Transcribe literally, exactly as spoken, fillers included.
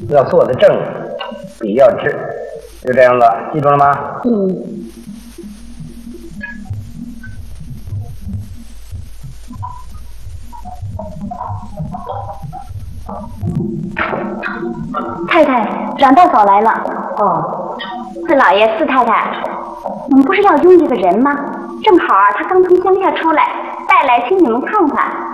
要做的正，比要直，就这样子，记住了吗？ 嗯。太太，阮大嫂来了。哦，四老爷，四太太，你们不是要拥这个人吗？正好啊，他刚从乡下出来，带来请你们看看。